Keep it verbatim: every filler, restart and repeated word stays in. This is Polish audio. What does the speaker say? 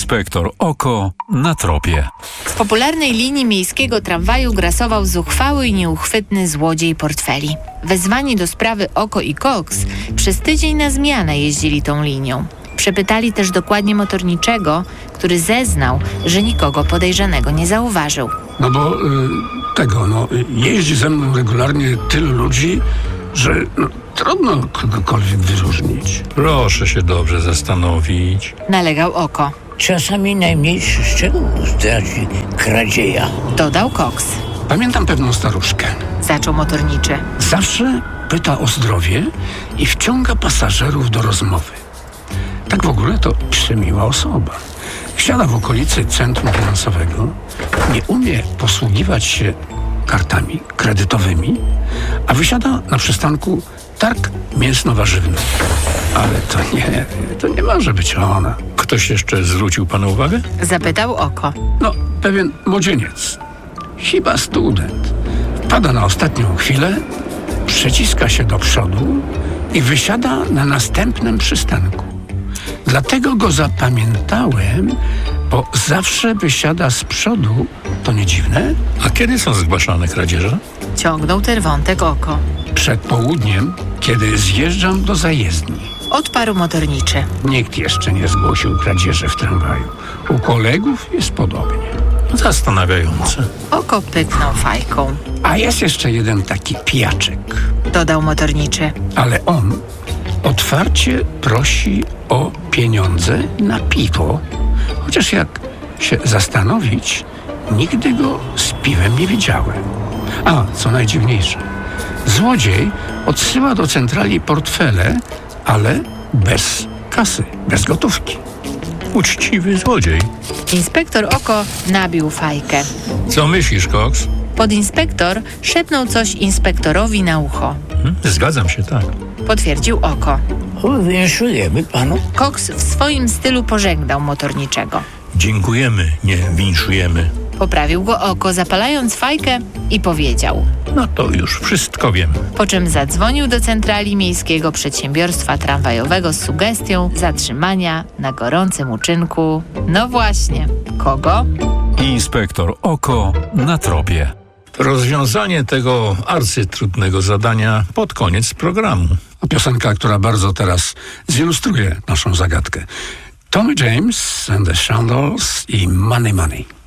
Inspektor Oko na tropie. W popularnej linii miejskiego tramwaju grasował zuchwały i nieuchwytny złodziej portfeli. Wezwani do sprawy Oko i Cox przez tydzień na zmianę jeździli tą linią. Przepytali też dokładnie motorniczego, który zeznał, że nikogo podejrzanego nie zauważył. No bo y, tego, no, jeździ ze mną regularnie tylu ludzi, że no, trudno kogokolwiek wyróżnić. Proszę się dobrze zastanowić. Nalegał Oko. Czasami najmniejszy szczegół zdradzi kradzieja. Dodał Cox. Pamiętam pewną staruszkę. Zaczął motorniczy. Zawsze pyta o zdrowie i wciąga pasażerów do rozmowy. Tak w ogóle to przemiła osoba. Siada w okolicy centrum finansowego, nie umie posługiwać się kartami kredytowymi, a wysiada na przystanku targ mięsno-warzywny. Ale to nie, to nie może być ona. Ktoś jeszcze zwrócił panu uwagę? Zapytał Oko. No, pewien młodzieniec, chyba student, wpada na ostatnią chwilę, przeciska się do przodu i wysiada na następnym przystanku. Dlatego go zapamiętałem, bo zawsze wysiada z przodu. To nie dziwne? A kiedy są zgłaszane kradzieże? Ciągnął ten wątek Oko. Przed południem, kiedy zjeżdżam do zajezdni. Odparł motorniczy. Nikt jeszcze nie zgłosił kradzieży w tramwaju. U kolegów jest podobnie. Zastanawiające. Oko pyknął fajką. A jest jeszcze jeden taki pijaczek. Dodał motorniczy. Ale on otwarcie prosi o pieniądze na piwo. Chociaż jak się zastanowić, nigdy go z piwem nie widziałem. A, co najdziwniejsze, złodziej odsyła do centrali portfele, ale bez kasy, bez gotówki. Uczciwy złodziej. Inspektor Oko nabił fajkę. Co myślisz, Cox? Podinspektor szepnął coś inspektorowi na ucho. Hmm? Zgadzam się, tak. Potwierdził Oko. Winszujemy panu. Cox w swoim stylu pożegnał motorniczego. Dziękujemy, nie winszujemy. Poprawił go Oko, zapalając fajkę i powiedział. No to już wszystko wiemy. Po czym zadzwonił do centrali Miejskiego Przedsiębiorstwa Tramwajowego z sugestią zatrzymania na gorącym uczynku. No właśnie, kogo? Inspektor Oko na tropie. Rozwiązanie tego arcytrudnego zadania pod koniec programu. A piosenka, która bardzo teraz zilustruje naszą zagadkę. Tommy James and the Shandles i Money Money.